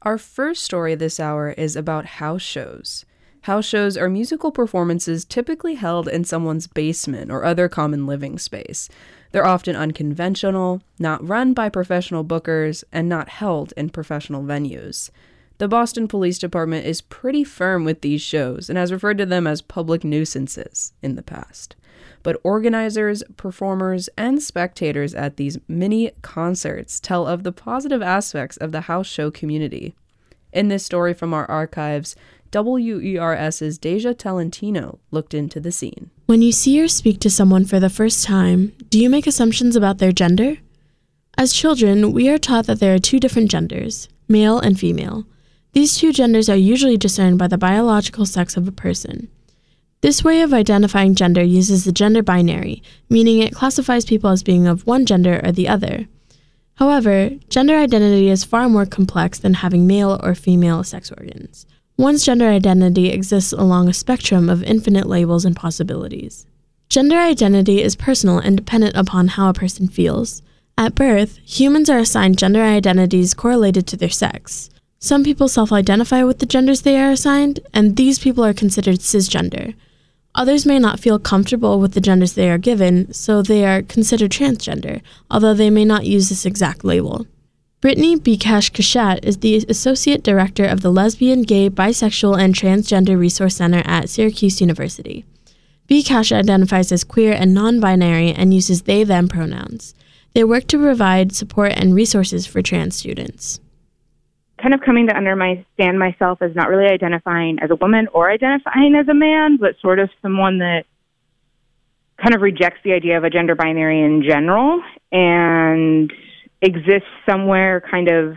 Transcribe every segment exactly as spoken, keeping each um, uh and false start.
Our first story this hour is about house shows. House shows are musical performances typically held in someone's basement or other common living space. They're often unconventional, not run by professional bookers, and not held in professional venues. The Boston Police Department is pretty firm with these shows and has referred to them as public nuisances in the past. But organizers, performers, and spectators at these mini concerts tell of the positive aspects of the house show community. In this story from our archives, W E R S's Deja Talentino looked into the scene. When you see or speak to someone for the first time, do you make assumptions about their gender? As children, we are taught that there are two different genders, male and female. These two genders are usually discerned by the biological sex of a person. This way of identifying gender uses the gender binary, meaning it classifies people as being of one gender or the other. However, gender identity is far more complex than having male or female sex organs. One's gender identity exists along a spectrum of infinite labels and possibilities. Gender identity is personal and dependent upon how a person feels. At birth, humans are assigned gender identities correlated to their sex. Some people self-identify with the genders they are assigned, and these people are considered cisgender. Others may not feel comfortable with the genders they are given, so they are considered transgender, although they may not use this exact label. Brittany Bikash-Kashat is the Associate Director of the Lesbian, Gay, Bisexual, and Transgender Resource Center at Syracuse University. Bikash identifies as queer and non-binary and uses they-them pronouns. They work to provide support and resources for trans students. Kind of coming to understand myself as not really identifying as a woman or identifying as a man, but sort of someone that kind of rejects the idea of a gender binary in general and exists somewhere kind of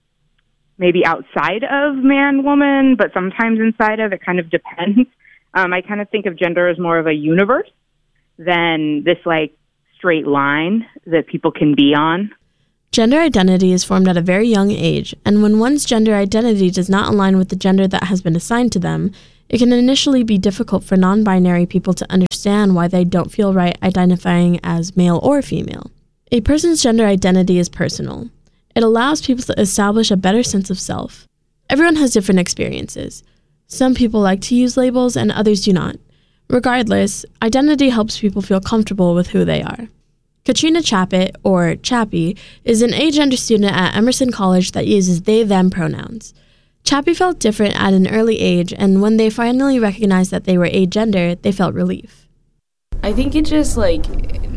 maybe outside of man, woman, but sometimes inside of it. Kind of depends. Um, I kind of think of gender as more of a universe than this like straight line that people can be on. Gender identity is formed at a very young age, and when one's gender identity does not align with the gender that has been assigned to them, it can initially be difficult for non-binary people to understand why they don't feel right identifying as male or female. A person's gender identity is personal. It allows people to establish a better sense of self. Everyone has different experiences. Some people like to use labels and others do not. Regardless, identity helps people feel comfortable with who they are. Katrina Chappett, or Chappie, is an agender student at Emerson College that uses they-them pronouns. Chappie felt different at an early age, and when they finally recognized that they were agender, they felt relief. I think it just, like,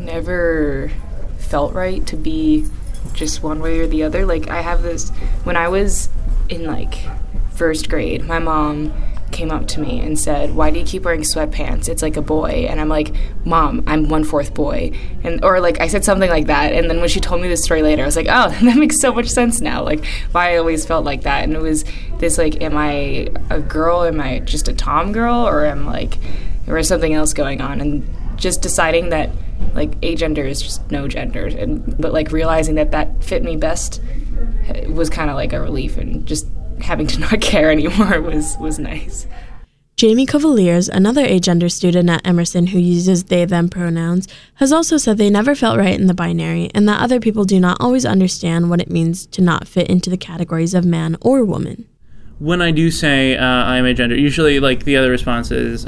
never felt right to be just one way or the other. Like, I have this, when I was in, like, first grade, my mom came up to me and said, "Why do you keep wearing sweatpants? It's like a boy." And I'm like, "Mom, I'm one-fourth boy." And or like I said something like that. And then when she told me this story later, I was like, oh, that makes so much sense now. Like why I always felt like that. And it was this like, am I a girl? Am I just a tom girl? Or am like, or is something else going on? And just deciding that like agender is just no gender. And but like realizing that that fit me best was kind of like a relief, and just having to not care anymore was, was nice. Jamie Cavaliers, another agender student at Emerson who uses they-them pronouns, has also said they never felt right in the binary and that other people do not always understand what it means to not fit into the categories of man or woman. When I do say uh, I'm agender, usually like the other response is,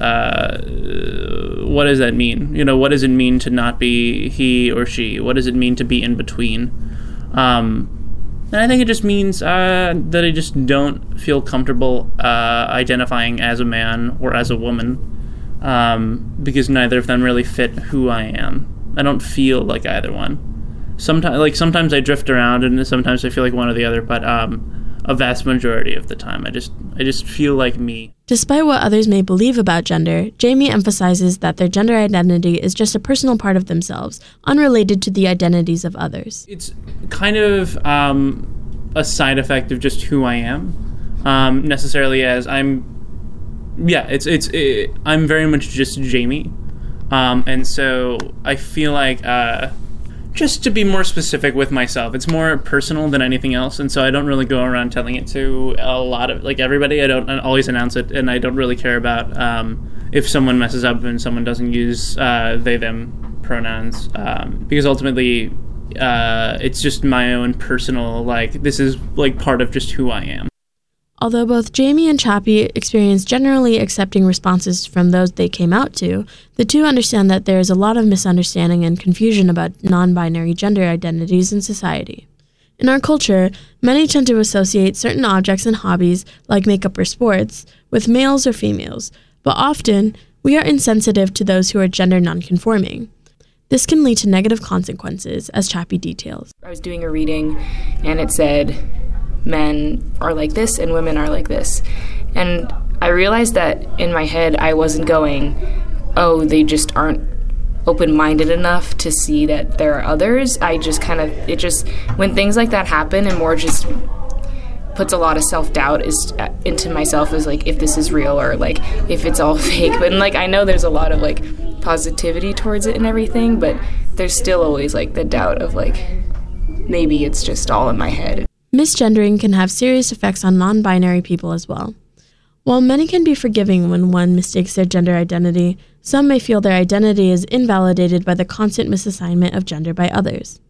uh, what does that mean? You know, what does it mean to not be he or she? What does it mean to be in between? Um... And I think it just means uh, that I just don't feel comfortable uh, identifying as a man or as a woman, um, because neither of them really fit who I am. I don't feel like either one. Sometimes, like sometimes I drift around, and sometimes I feel like one or the other. But um, a vast majority of the time, I just I just feel like me. Despite what others may believe about gender, Jamie emphasizes that their gender identity is just a personal part of themselves, unrelated to the identities of others. It's kind of um, a side effect of just who I am, um, necessarily as I'm. Yeah, it's it's it, I'm very much just Jamie, um, and so I feel like. Uh, Just to be more specific with myself, it's more personal than anything else, and so I don't really go around telling it to a lot of, like, everybody. I don't always announce it, and I don't really care about um, if someone messes up and someone doesn't use uh, they, them pronouns, um, because ultimately uh, it's just my own personal, like, this is, like, part of just who I am. Although both Jamie and Chappie experience generally accepting responses from those they came out to, the two understand that there is a lot of misunderstanding and confusion about non-binary gender identities in society. In our culture, many tend to associate certain objects and hobbies, like makeup or sports, with males or females, but often we are insensitive to those who are gender nonconforming. This can lead to negative consequences, as Chappie details. I was doing a reading, and it said, men are like this and women are like this. And I realized that in my head I wasn't going, oh, they just aren't open-minded enough to see that there are others. I just kind of, it just, when things like that happen and more just puts a lot of self-doubt is into myself as like, if this is real or like, if it's all fake. But like, I know there's a lot of like positivity towards it and everything, but there's still always like the doubt of like, maybe it's just all in my head. Misgendering can have serious effects on non-binary people as well. While many can be forgiving when one mistakes their gender identity, some may feel their identity is invalidated by the constant misassignment of gender by others.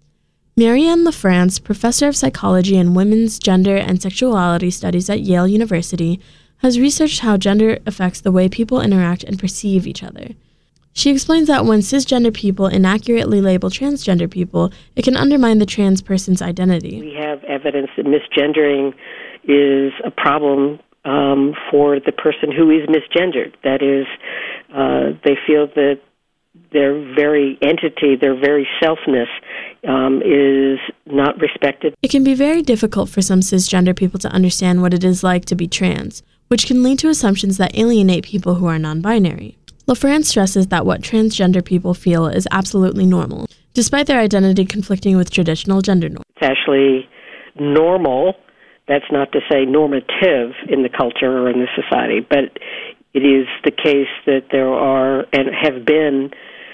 Marianne LaFrance, professor of psychology and women's gender and sexuality studies at Yale University, has researched how gender affects the way people interact and perceive each other. She explains that when cisgender people inaccurately label transgender people, it can undermine the trans person's identity. We have evidence that misgendering is a problem um, for the person who is misgendered. That is, uh, they feel that their very entity, their very selfness um, is not respected. It can be very difficult for some cisgender people to understand what it is like to be trans, which can lead to assumptions that alienate people who are non-binary. LaFrance stresses that what transgender people feel is absolutely normal, despite their identity conflicting with traditional gender norms. It's actually normal. That's not to say normative in the culture or in the society, but it is the case that there are and have been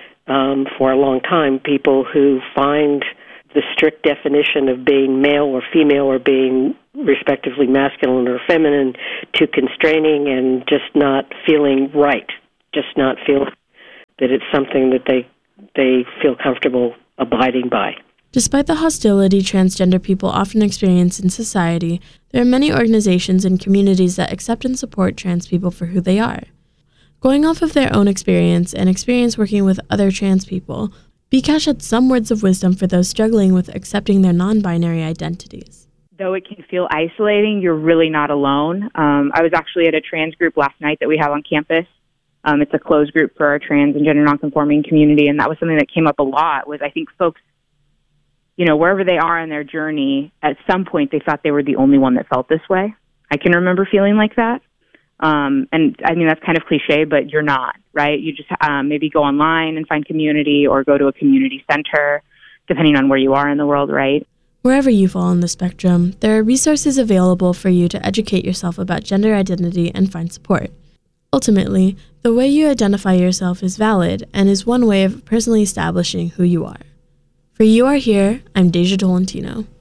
um, for a long time people who find the strict definition of being male or female or being respectively masculine or feminine too constraining and just not feeling right. Just not feel that it's something that they they feel comfortable abiding by. Despite the hostility transgender people often experience in society, there are many organizations and communities that accept and support trans people for who they are. Going off of their own experience and experience working with other trans people, B CASH had some words of wisdom for those struggling with accepting their non-binary identities. Though it can feel isolating, you're really not alone. Um, I was actually at a trans group last night that we have on campus. Um, it's a closed group for our trans and gender nonconforming community, and that was something that came up a lot, was I think folks, you know, wherever they are in their journey, at some point they thought they were the only one that felt this way. I can remember feeling like that. Um, and I mean, that's kind of cliche, but you're not, right? You just um, maybe go online and find community or go to a community center, depending on where you are in the world, right? Wherever you fall on the spectrum, there are resources available for you to educate yourself about gender identity and find support. Ultimately, the way you identify yourself is valid and is one way of personally establishing who you are. For You Are Here, I'm Deja Tolentino.